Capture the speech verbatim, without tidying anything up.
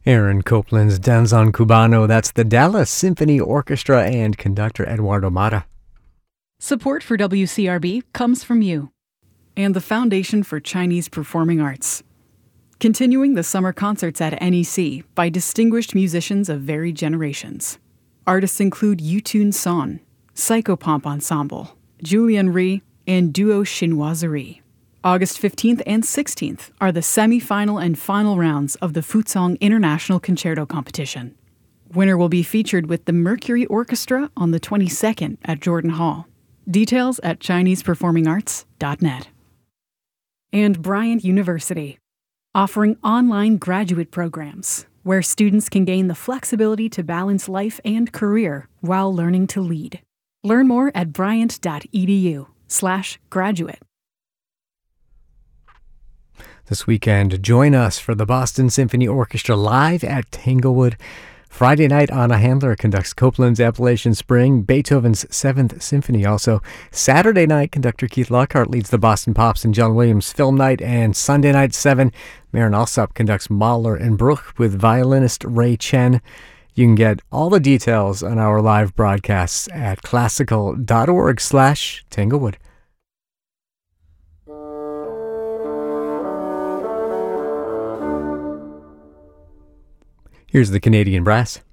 Aaron Copland's Danzón Cubano. That's the Dallas Symphony Orchestra and conductor Eduardo Mata. Support for W C R B comes from you and the Foundation for Chinese Performing Arts. Continuing the summer concerts at N E C by distinguished musicians of varied generations. Artists include Yutun Son, Psychopomp Ensemble, Julian Ri, and Duo Chinoiserie. August fifteenth and sixteenth are the semi-final and final rounds of the Futsong International Concerto Competition. Winner will be featured with the Mercury Orchestra on the twenty-second at Jordan Hall. Details at chinese performing arts dot net. And Bryant University, offering online graduate programs where students can gain the flexibility to balance life and career while learning to lead. Learn more at bryant.edu slash graduate. This weekend, join us for the Boston Symphony Orchestra live at Tanglewood. Friday night, Anna Handler conducts Copland's Appalachian Spring, Beethoven's Seventh Symphony. Also, Saturday night, conductor Keith Lockhart leads the Boston Pops and John Williams Film Night. And Sunday night, seven, Maren Alsop conducts Mahler and Bruch with violinist Ray Chen. You can get all the details on our live broadcasts at classical.org slash Tanglewood. Here's the Canadian Brass.